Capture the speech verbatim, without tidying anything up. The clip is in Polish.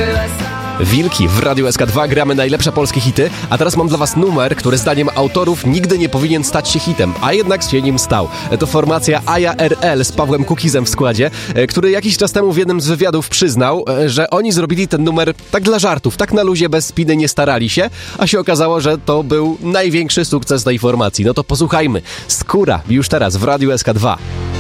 Wilki w Radiu S K dwa, gramy najlepsze polskie hity, a teraz mam dla was numer, który zdaniem autorów nigdy nie powinien stać się hitem, a jednak się nim stał. To formacja Aja R L z Pawłem Kukizem w składzie, który jakiś czas temu w jednym z wywiadów przyznał, że oni zrobili ten numer tak dla żartów, tak na luzie, bez spiny, nie starali się, a się okazało, że to był największy sukces tej formacji. No to posłuchajmy. Skóra już teraz w Radiu S K dwa.